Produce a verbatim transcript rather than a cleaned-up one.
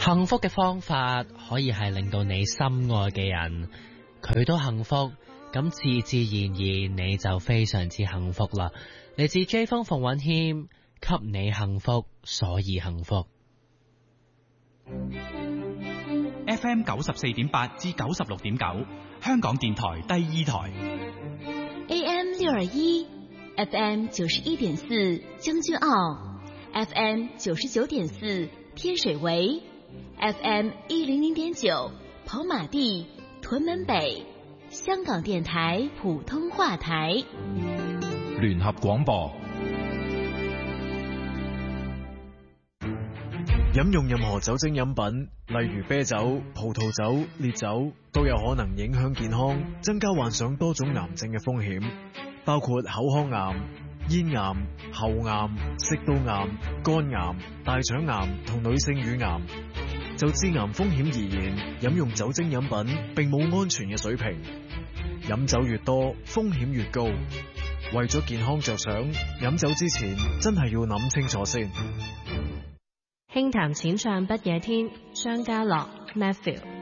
幸福嘅方法可以係令到你心愛嘅人佢都幸福，咁自自然然你就非常之幸福啦。嚟自 J 風馮允謙，給你幸福，所以幸福。 F M 九十四點八至九十六點九，香港電台第二台。 A M 六二一，F M 九十一點四將軍澳 ，F M 九十九點四天水圍 ，F M 一零零點九跑馬地屯門北，香港電台普通話台。 聯合廣播。 飲用任何酒精飲品，例如啤酒、葡萄酒、烈酒，都有可能影響健康，增加患上多種癌症嘅風險，包括口腔癌、咽癌、喉癌、食道癌、肝癌、大腸癌同女性乳癌。就致癌風險而言，飲用酒精飲品並冇安全嘅水平，飲酒越多，風險越高。為咗健康着想，飲酒之前真係要諗清楚先。 輕談淺唱不夜天，張家樂 Matthew。